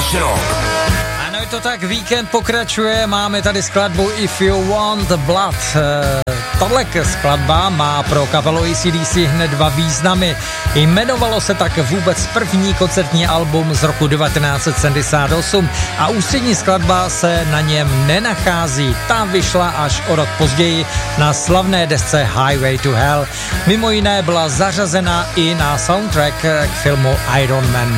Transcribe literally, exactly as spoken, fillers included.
Náš rok. Ano, je to tak, víkend pokračuje, máme tady skladbu If You Want Blood. Tahle skladba má pro kapelu A C D C hned dva významy. Jmenovalo se tak vůbec první koncertní album z roku devatenáct set sedmdesát osm a ústřední skladba se na něm nenachází. Ta vyšla až o rok později na slavné desce Highway to Hell. Mimo jiné byla zařazena i na soundtrack k filmu Iron Man.